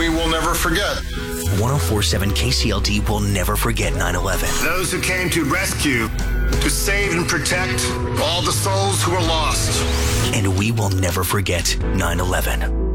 we will never forget. 104.7 KCLD will never forget 9/11. Those who came to rescue, to save and protect all the souls who were lost. And we will never forget 9/11.